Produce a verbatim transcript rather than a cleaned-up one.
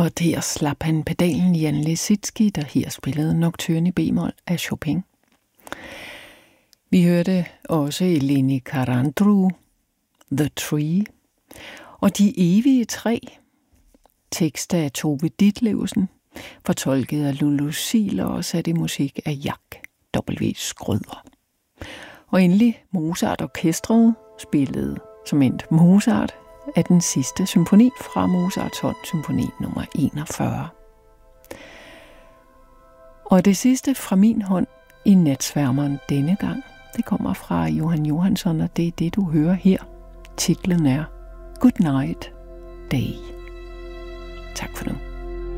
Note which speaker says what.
Speaker 1: Og der slap han pedalen Jan Lisicki, der her spillede Nocturne i b-mol af Chopin. Vi hørte også Eleni Karandrou, The Tree, og De evige træ, tekst af Tove Ditlevsen, fortolket af Lulu Ziegler og sat i musik af Jack W. Schrøder. Og endelig Mozart Orkestret spillede som endt Mozart af den sidste symfoni fra Mozarts hånd, symfoni nummer enogfyrre. Og det sidste fra min hånd i Natsværmeren denne gang, det kommer fra Johan Johansson, og det er det, du hører her. Titlen er Good Night Day. Tak for nu.